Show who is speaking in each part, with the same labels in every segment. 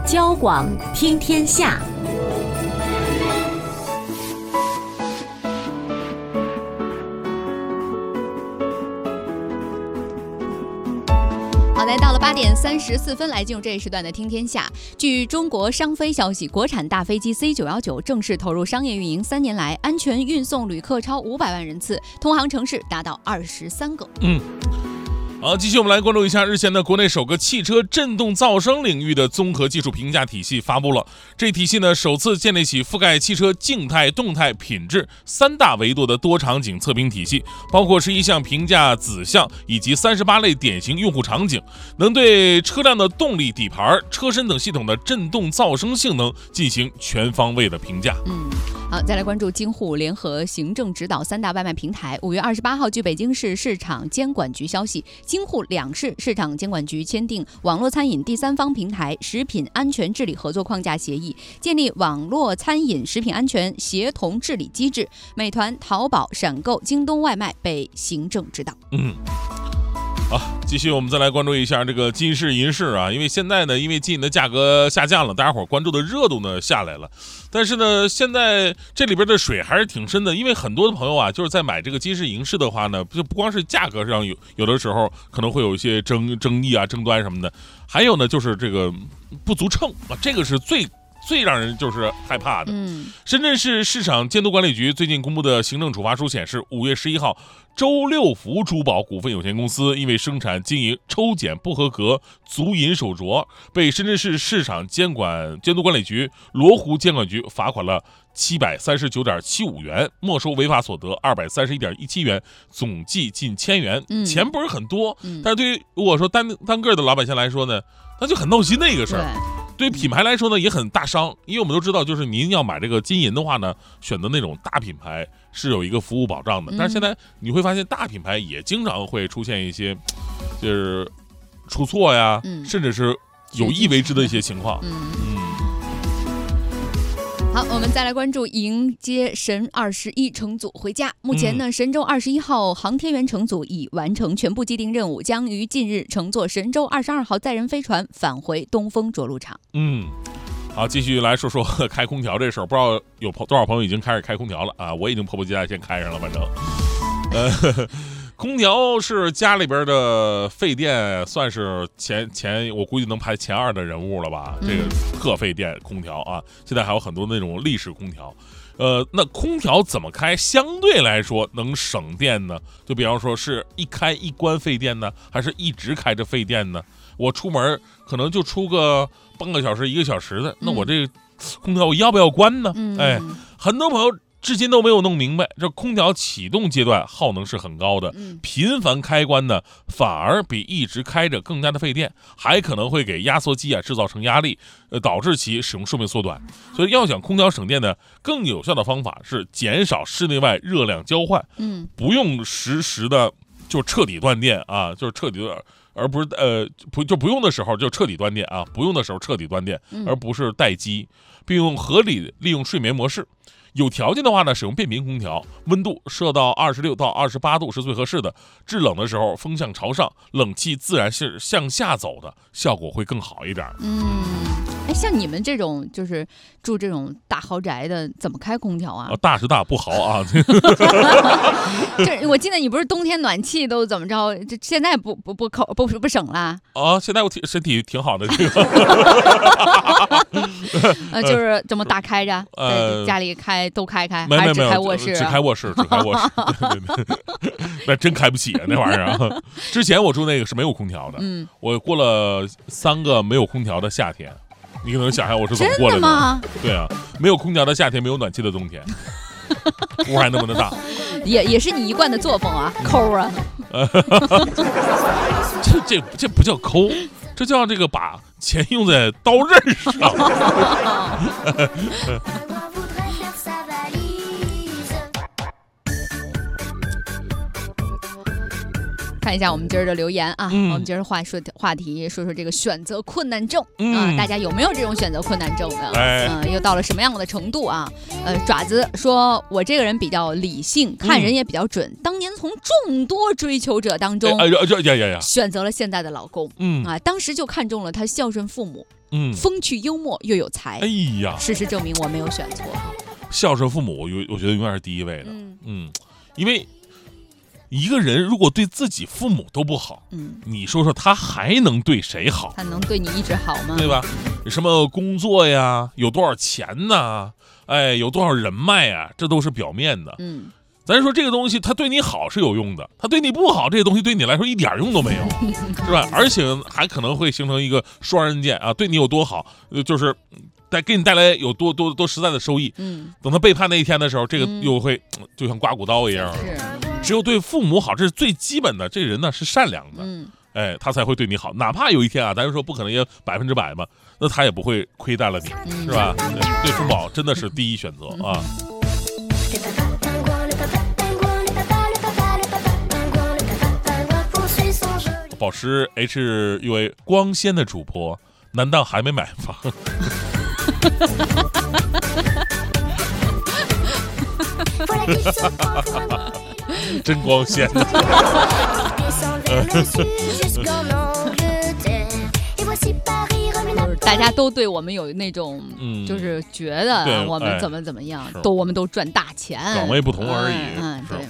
Speaker 1: 交广听天下。
Speaker 2: 好的，到了8点34分，来进入这一时段的听天下。据中国商飞消息，国产大飞机 C919 正式投入商业运营3年来，安全运送旅客超500万人次，通航城市达到23个。
Speaker 3: 好，继续我们来关注一下，日前的国内首个汽车振动噪声领域的综合技术评价体系发布了。这体系呢，首次建立起覆盖汽车静态、动态、品质3大维度的多场景测评体系，包括11项评价子项以及38类典型用户场景，能对车辆的动力、底盘、车身等系统的振动噪声性能进行全方位的评价。
Speaker 2: 好，再来关注京沪联合行政指导3大外卖平台。5月28号，据北京市市场监管局消息，京沪2市市场监管局签订网络餐饮第三方平台食品安全治理合作框架协议，建立网络餐饮食品安全协同治理机制。美团、淘宝、闪购、京东外卖被行政指导。
Speaker 3: 好，继续我们再来关注一下这个金市银市啊，因为现在呢，因为金银的价格下降了，大家伙关注的热度呢下来了，但是呢，现在这里边的水还是挺深的，因为很多的朋友啊，就是在买这个金市银市的话呢，就不光是价格上有的时候可能会有一些争议啊、争端什么的，还有呢就是这个不足称啊，这个是最让人就是害怕的。深圳市市场监督管理局最近公布的行政处罚书显示，5月11号，周六福珠宝股份有限公司因为生产经营抽检不合格足银手镯，被深圳市市场监督管理局、罗湖监管局罚款了739.75元，没收违法所得231.17元，总计近1000元。钱不是很多，但是对于如果说单个的老百姓来说呢，那就很闹心的一个事儿。对于品牌来说呢，也很大伤，因为我们都知道，就是您要买这个金银的话呢，选择那种大品牌是有一个服务保障的。但是现在你会发现，大品牌也经常会出现一些就是出错呀，甚至是有意为之的一些情况。
Speaker 2: 好，我们再来关注迎接神21乘组回家。目前呢，神舟21号航天员乘组已完成全部既定任务，将于近日乘坐神舟22号载人飞船返回东风着陆场。
Speaker 3: 好，继续来说说开空调这事儿，不知道有多少朋友已经开始开空调了啊？我已经迫不及待先开上了，反正，空调是家里边的费电，算是前我估计能排前2的人物了吧？这个特费电空调啊，现在还有很多那种立式空调。那空调怎么开相对来说能省电呢？就比方说是一开一关费电呢，还是一直开着费电呢？我出门可能就出个半个小时、1个小时的，那我这空调我要不要关呢？很多朋友至今都没有弄明白，这空调启动阶段耗能是很高的，频繁开关呢，反而比一直开着更加的费电，还可能会给压缩机制造成压力，导致其使用寿命缩短。所以要想空调省电呢，更有效的方法是减少室内外热量交换，不用实时的就彻底断电啊，就是彻底的。而不是不用的时候就彻底断电啊，不用的时候彻底断电，而不是待机，并用合理利用睡眠模式。有条件的话呢，使用变频空调，温度设到26到28度是最合适的。制冷的时候风向朝上，冷气自然是向下走的，效果会更好一点。
Speaker 2: 像你们这种就是住这种大豪宅的，怎么开空调啊？
Speaker 3: 大是大，不豪啊。
Speaker 2: 这我记得你不是冬天暖气都怎么着？这现在不省了
Speaker 3: 啊？现在我身体挺好的，这个
Speaker 2: 就是这么大开着，在家里开都开，
Speaker 3: 没
Speaker 2: 还是只开卧室？
Speaker 3: 只开卧室，对，那真开不起啊，那玩意儿啊。之前我住那个是没有空调的，我过了3个没有空调的夏天。你可能想象我是怎么过来的？
Speaker 2: 真的吗？
Speaker 3: 对啊，没有空调的夏天，没有暖气的冬天，屋还那么的大，
Speaker 2: 也是你一贯的作风啊，抠啊！
Speaker 3: 这不叫抠，这叫这个把钱用在刀刃上。
Speaker 2: 看一下我们今儿的留言啊，
Speaker 3: 嗯
Speaker 2: 我们今儿话题说说这个选择困难症大家有没有这种选择困难症的？又到了什么样的程度啊？爪子说，我这个人比较理性，看人也比较准。当年从众多追求者当中，选择了现在的老公。当时就看中了他孝顺父母，风趣幽默又有才。
Speaker 3: 哎呀，
Speaker 2: 事实证明我没有选错。
Speaker 3: 孝顺父母，我觉得永远是第一位的。因为一个人如果对自己父母都不好，你说说他还能对谁好？
Speaker 2: 他能对你一直好吗？
Speaker 3: 对吧？什么工作呀，有多少钱呐？哎，有多少人脉呀？这都是表面的。咱说这个东西，他对你好是有用的，他对你不好，这些东西对你来说一点用都没有，是吧？而且还可能会形成一个双刃剑啊！对你有多好，就是给你带来有多实在的收益。等他背叛那一天的时候，这个又会就像刮骨刀一样。只有对父母好，这是最基本的。这人呢是善良的，哎，他才会对你好。哪怕有一天啊，咱说不可能也100%嘛，那他也不会亏待了你，是吧？对父母好真的是第一选择啊。宝石 HUA 光鲜的主播，难道还没买房？真光鲜。
Speaker 2: 大家都对我们有那种，就是觉得我们怎么样，我们都赚大钱，
Speaker 3: 岗位不同而已。
Speaker 2: 对。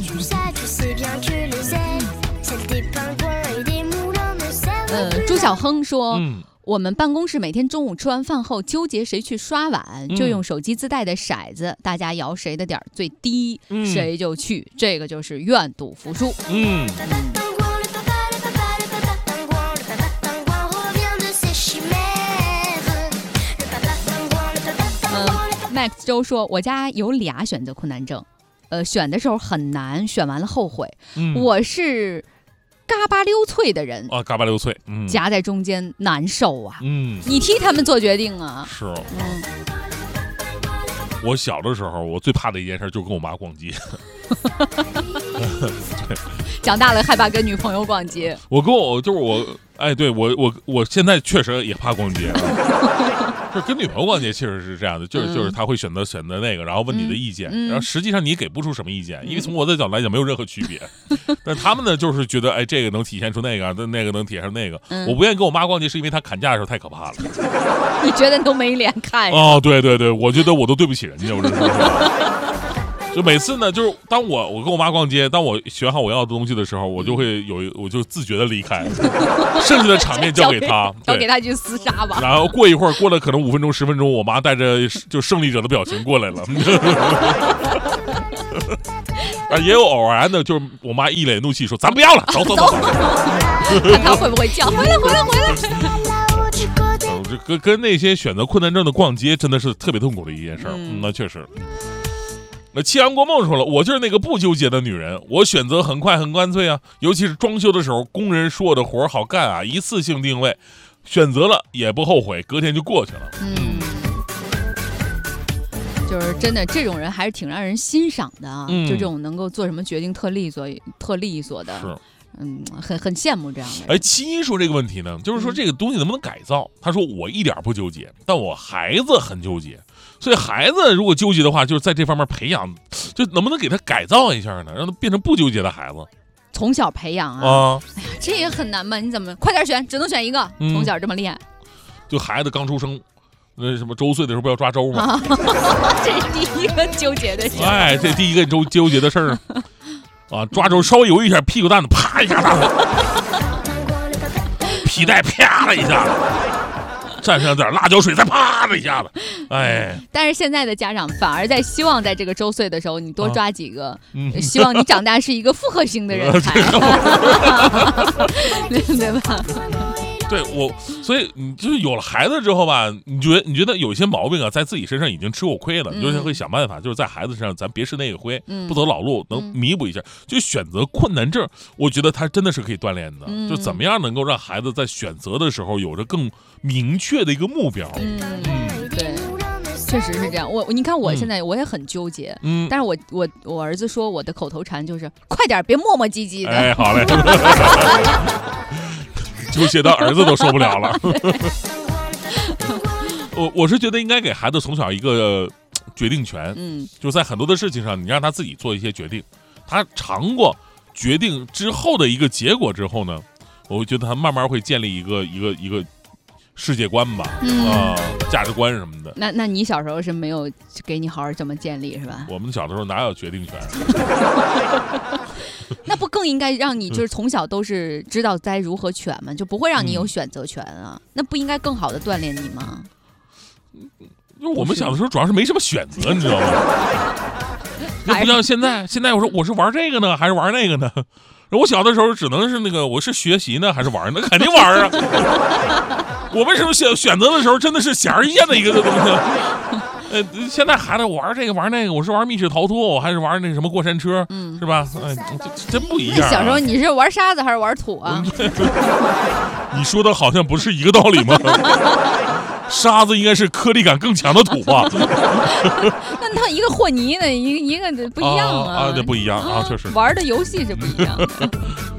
Speaker 2: 朱小亨说，我们办公室每天中午吃完饭后纠结谁去刷碗，就用手机自带的骰子，大家摇谁的点最低，谁就去，这个就是愿赌服输。Max 周说，我家有俩选择困难症，选的时候很难，选完了后悔。我是嘎巴溜脆的人
Speaker 3: 啊，嘎巴溜脆，
Speaker 2: 夹在中间难受啊。你替他们做决定啊。
Speaker 3: 是。我小的时候，我最怕的一件事就是跟我妈逛街。
Speaker 2: 长大了害怕跟女朋友逛街。
Speaker 3: 我现在确实也怕逛街。就是跟女朋友逛街其实是这样的，就是他会选择那个，然后问你的意见，然后实际上你给不出什么意见，因为从我的角度来讲没有任何区别。但他们呢，就是觉得哎，这个能体现出那个，那个能体现出那个。我不愿意跟我妈逛街，是因为她砍价的时候太可怕了。
Speaker 2: 你觉得都没脸看？
Speaker 3: 哦，对，我觉得我都对不起人家，我真是。就每次呢，就是当我跟我妈逛街，当我选好我要的东西的时候，我就自觉的离开，剩下的场面交给她，
Speaker 2: 交给她去厮杀吧。
Speaker 3: 然后过一会儿，过了可能5分钟10分钟，我妈带着就胜利者的表情过来了。也有偶然的，就是我妈一脸怒气说：“咱不要了，走。”
Speaker 2: 看她会不会叫回来。
Speaker 3: 这跟那些选择困难症的逛街真的是特别痛苦的一件事儿。那确实。那七阳国梦说了，我就是那个不纠结的女人，我选择很快很干脆啊，尤其是装修的时候，工人说我的活好干啊，一次性定位，选择了也不后悔，隔天就过去了。
Speaker 2: 就是真的，这种人还是挺让人欣赏的啊，就这种能够做什么决定特利索的。
Speaker 3: 是。
Speaker 2: 很羡慕这样的。
Speaker 3: 哎，七一说这个问题呢，就是说这个东西能不能改造？他说我一点不纠结，但我孩子很纠结，所以孩子如果纠结的话，就是在这方面培养，就能不能给他改造一下呢？让他变成不纠结的孩子，
Speaker 2: 从小培养啊。哎呀，这也很难吧？你怎么快点选？只能选一个。从小这么厉害，
Speaker 3: 就孩子刚出生，那什么周岁的时候不要抓周吗？
Speaker 2: 这是第一个纠结的事。
Speaker 3: 哎，这第一个纠结的事儿。啊，抓住稍微犹豫一下，屁股蛋子啪一下打死，皮带啪了一下子，蘸上点辣椒水再啪的一下子，哎。
Speaker 2: 但是现在的家长反而在希望在这个周岁的时候，你多抓几个，希望你长大是一个复合型的人才，对吧？
Speaker 3: 对所以你就是有了孩子之后吧，你觉得有些毛病啊，在自己身上已经吃过亏了，你就会想办法，就是在孩子身上咱别吃那个亏，不走老路，能弥补一下。就选择困难症，我觉得他真的是可以锻炼的，就怎么样能够让孩子在选择的时候有着更明确的一个目标。
Speaker 2: 对。 确实是这样。你看我现在我也很纠结，但是我儿子说我的口头禅就是快点，别磨磨唧唧的。
Speaker 3: 哎，好嘞，纠结到儿子都受不了了。我是觉得应该给孩子从小一个决定权，就在很多的事情上，你让他自己做一些决定，他尝过决定之后的一个结果之后呢，我觉得他慢慢会建立一个世界观吧，价值观什么的。
Speaker 2: 那你小时候是没有给你好好这么建立是吧？
Speaker 3: 我们小的时候哪有决定权？
Speaker 2: 那不更应该让你就是从小都是知道该如何选吗？就不会让你有选择权啊？那不应该更好的锻炼你吗？
Speaker 3: 我们小的时候主要是没什么选择，你知道吗？那不像现在我是玩这个呢，还是玩那个呢？我小的时候只能是我是学习呢，还是玩？那肯定玩啊！我为什么选择的时候真的是显而易见的一个东西？现在孩子玩这个玩那个，我是玩密室逃脱，我还是玩那什么过山车，是吧？真不一样。
Speaker 2: 小时候你是玩沙子还是玩土啊？
Speaker 3: 你说的好像不是一个道理吗？沙子应该是颗粒感更强的土吧？
Speaker 2: 那它一个和泥的，一个不一样啊！
Speaker 3: 这不一样啊，确实
Speaker 2: 玩的游戏是不一样。